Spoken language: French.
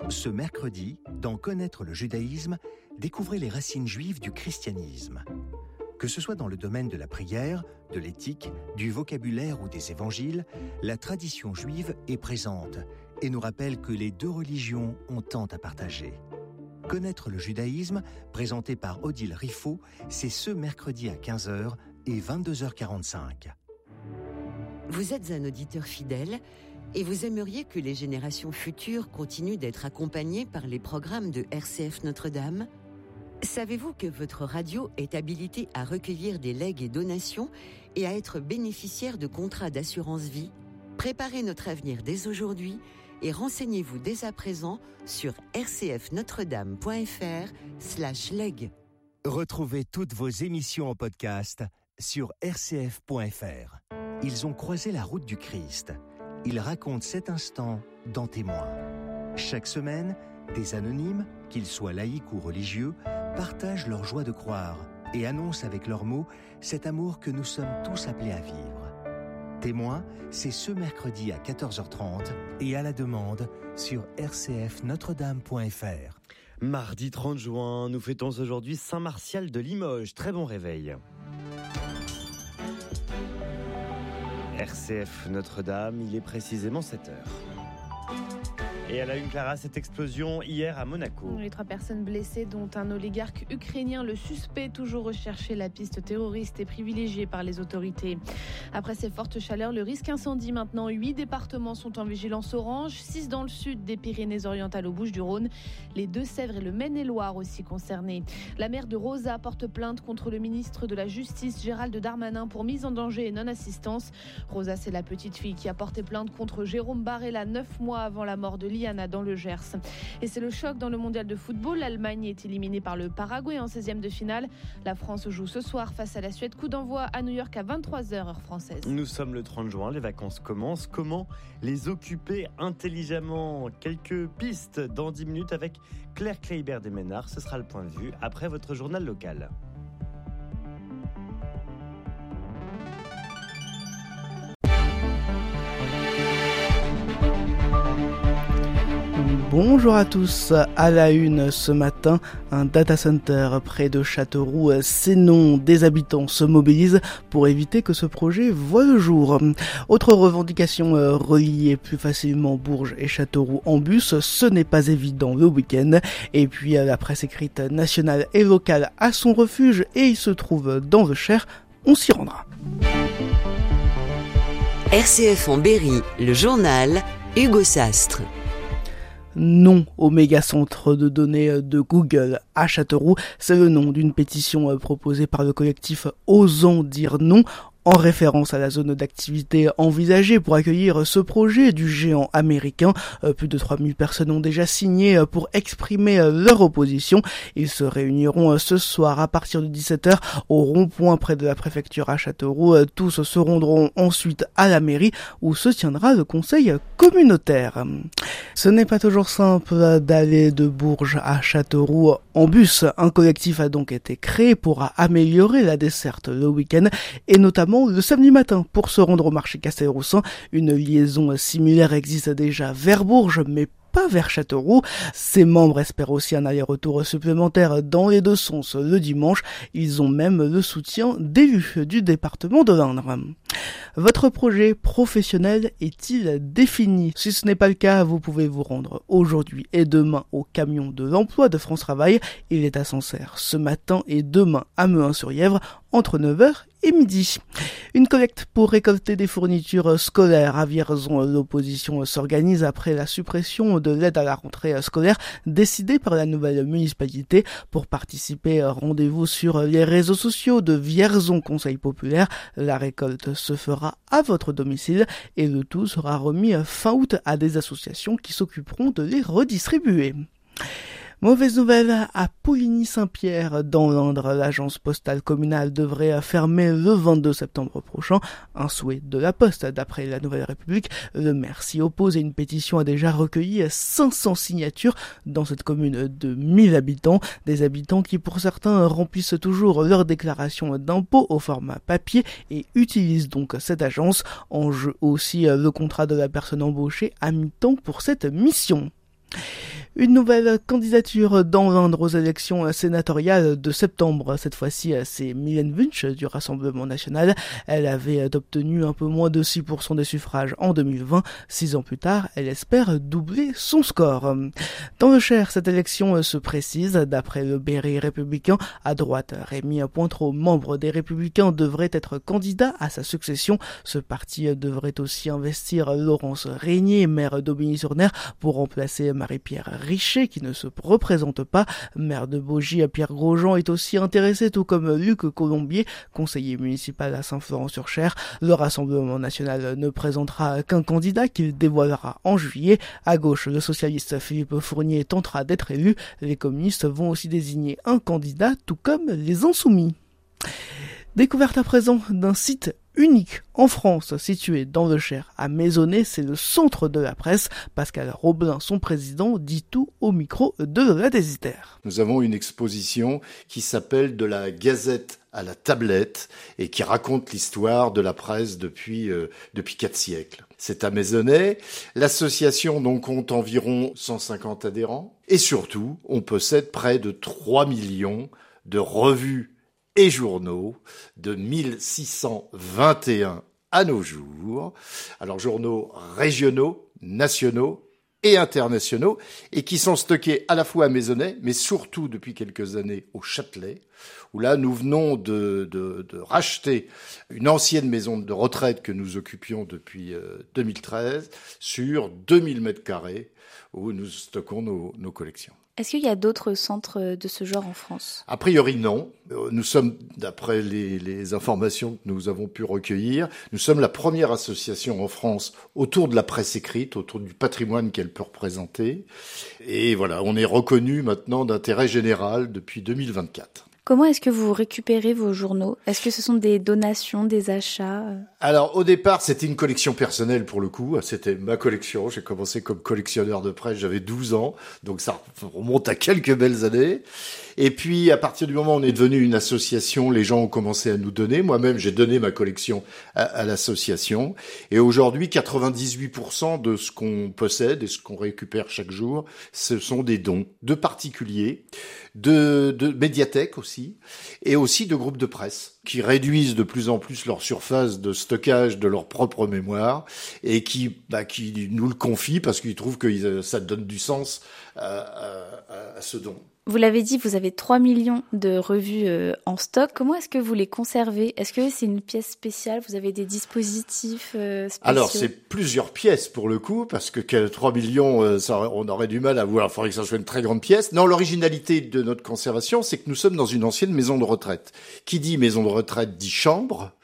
Ce mercredi, dans Connaître le judaïsme, découvrez les racines juives du christianisme. Que ce soit dans le domaine de la prière, de l'éthique, du vocabulaire ou des évangiles, la tradition juive est présente et nous rappelle que les deux religions ont tant à partager. Connaître le judaïsme, présenté par Odile Riffaut, c'est ce mercredi à 15h et 22h45. Vous êtes un auditeur fidèle et vous aimeriez que les générations futures continuent d'être accompagnées par les programmes de RCF Notre-Dame ? Savez-vous que votre radio est habilitée à recueillir des legs et donations et à être bénéficiaire de contrats d'assurance vie ? Préparez notre avenir dès aujourd'hui et renseignez-vous dès à présent sur rcfnotredame.fr/leg. Retrouvez toutes vos émissions en podcast sur rcf.fr. Ils ont croisé la route du Christ. Ils racontent cet instant dans Témoins. Chaque semaine, des anonymes, qu'ils soient laïcs ou religieux, partagent leur joie de croire et annoncent avec leurs mots cet amour que nous sommes tous appelés à vivre. Témoins, c'est ce mercredi à 14h30 et à la demande sur rcfnotredame.fr. Mardi 30 juin, nous fêtons aujourd'hui Saint-Martial de Limoges. Très bon réveil. RCF Notre-Dame, il est précisément 7h. Et à la une, Clara, cette explosion hier à Monaco. Les 3 personnes blessées, dont un oligarque ukrainien, le suspect toujours recherché. La piste terroriste est privilégiée par les autorités. Après ces fortes chaleurs, le risque incendie maintenant. 8 départements sont en vigilance orange, 6 dans le sud des Pyrénées-Orientales aux Bouches-du-Rhône. Les Deux-Sèvres et le Maine-et-Loire aussi concernés. La mère de Rosa porte plainte contre le ministre de la Justice, Gérald Darmanin, pour mise en danger et non-assistance. Rosa, c'est la petite fille qui a porté plainte contre Jérôme Barella 9 mois avant la mort de Liana dans le Gers. Et c'est le choc dans le mondial de football. L'Allemagne est éliminée par le Paraguay en 16e de finale. La France joue ce soir face à la Suède. Coup d'envoi à New York à 23h heure française. Nous sommes le 30 juin, les vacances commencent. Comment les occuper intelligemment ? Quelques pistes dans 10 minutes avec Claire Kleibert des Ménards. Ce sera le point de vue après votre journal local. Bonjour à tous, à la une ce matin, un data center près de Châteauroux, Sénon, des habitants se mobilisent pour éviter que ce projet voie le jour. Autre revendication, relier plus facilement Bourges et Châteauroux en bus, ce n'est pas évident le week-end. Et puis la presse écrite nationale et locale a son refuge et il se trouve dans le Cher, on s'y rendra. RCF en Berry, le journal, Hugo Sastre. Non au méga-centre de données de Google à Châteauroux, c'est le nom d'une pétition proposée par le collectif Osons dire non, en référence à la zone d'activité envisagée pour accueillir ce projet du géant américain. Plus de 3000 personnes ont déjà signé pour exprimer leur opposition. Ils se réuniront ce soir à partir de 17h au rond-point près de la préfecture à Châteauroux. Tous se rendront ensuite à la mairie où se tiendra le conseil communautaire. Ce n'est pas toujours simple d'aller de Bourges à Châteauroux en bus. Un collectif a donc été créé pour améliorer la desserte le week-end et notamment le samedi matin pour se rendre au marché Castelroussin. Une liaison similaire existe déjà vers Bourges, mais pas vers Châteauroux. Ses membres espèrent aussi un aller-retour supplémentaire dans les deux sens le dimanche. Ils ont même le soutien d'élus du département de l'Indre. Votre projet professionnel est-il défini ? Si ce n'est pas le cas, vous pouvez vous rendre aujourd'hui et demain au camion de l'emploi de France Travail. Il est à Sancerre ce matin et demain à Mehun-sur-Yèvre entre 9h et midi. Une collecte pour récolter des fournitures scolaires à Vierzon. L'opposition s'organise après la suppression de l'aide à la rentrée scolaire décidée par la nouvelle municipalité. Pour participer, rendez-vous sur les réseaux sociaux de Vierzon Conseil Populaire. La récolte se fera à votre domicile et le tout sera remis fin août à des associations qui s'occuperont de les redistribuer. Mauvaise nouvelle à Poligny-Saint-Pierre dans l'Indre. L'agence postale communale devrait fermer le 22 septembre prochain. Un souhait de la Poste d'après la Nouvelle République. Le maire s'y oppose et une pétition a déjà recueilli 500 signatures dans cette commune de 1000 habitants. Des habitants qui pour certains remplissent toujours leur déclaration d'impôt au format papier et utilisent donc cette agence. En jeu aussi le contrat de la personne embauchée à mi-temps pour cette mission. Une nouvelle candidature dans l'Indre aux élections sénatoriales de septembre. Cette fois-ci, c'est Mylène Wunsch du Rassemblement national. Elle avait obtenu un peu moins de 6% des suffrages en 2020. 6 ans plus tard, elle espère doubler son score. Dans le Cher, cette élection se précise. D'après le Berry républicain, à droite, Rémy Pointreau, membre des Républicains, devrait être candidat à sa succession. Ce parti devrait aussi investir Laurence Régnier, maire d'Aubigny-sur-Ner, pour remplacer Marie-Pierre Richer, qui ne se représente pas. Maire de Baugy, Pierre Grosjean est aussi intéressé, tout comme Luc Colombier, conseiller municipal à Saint-Florent-sur-Cher. Le Rassemblement national ne présentera qu'un candidat qu'il dévoilera en juillet. À gauche, le socialiste Philippe Fournier tentera d'être élu. Les communistes vont aussi désigner un candidat, tout comme les Insoumis. Découverte à présent d'un site unique en France, situé dans le Cher, à Maisonnay, c'est le centre de la presse. Pascal Roblin, son président, dit tout au micro de la Désiter. Nous avons une exposition qui s'appelle « De la Gazette à la tablette » et qui raconte l'histoire de la presse depuis 4 siècles. C'est à Maisonnay. L'association donc compte environ 150 adhérents. Et surtout, on possède près de 3 millions de revues et journaux, de 1621 à nos jours. Alors journaux régionaux, nationaux et internationaux, et qui sont stockés à la fois à Maisonnay, mais surtout depuis quelques années au Châtelet, où là nous venons de racheter une ancienne maison de retraite que nous occupions depuis 2013 sur 2000 mètres carrés, où nous stockons nos collections. Est-ce qu'il y a d'autres centres de ce genre en France ? A priori, non. Nous sommes, d'après les informations que nous avons pu recueillir, nous sommes la première association en France autour de la presse écrite, autour du patrimoine qu'elle peut représenter. Et voilà, on est reconnu maintenant d'intérêt général depuis 2024. Comment est-ce que vous récupérez vos journaux ? Est-ce que ce sont des donations, des achats ? Alors, au départ, c'était une collection personnelle pour le coup. C'était ma collection. J'ai commencé comme collectionneur de presse, j'avais 12 ans. Donc, ça remonte à quelques belles années. Et puis, à partir du moment où on est devenu une association, les gens ont commencé à nous donner. Moi-même, j'ai donné ma collection à l'association. Et aujourd'hui, 98% de ce qu'on possède et ce qu'on récupère chaque jour, ce sont des dons de particuliers, de médiathèques aussi, et aussi de groupes de presse qui réduisent de plus en plus leur surface de stockage de leur propre mémoire et qui nous le confient parce qu'ils trouvent que ça donne du sens à ce don. Vous l'avez dit, vous avez 3 millions de revues en stock. Comment est-ce que vous les conservez ? Est-ce que c'est une pièce spéciale ? Vous avez des dispositifs spéciaux ? Alors, c'est plusieurs pièces pour le coup, parce que 3 millions, on aurait du mal à voir. Il faudrait que ça soit une très grande pièce. Non, l'originalité de notre conservation, c'est que nous sommes dans une ancienne maison de retraite. Qui dit maison de retraite dit chambre.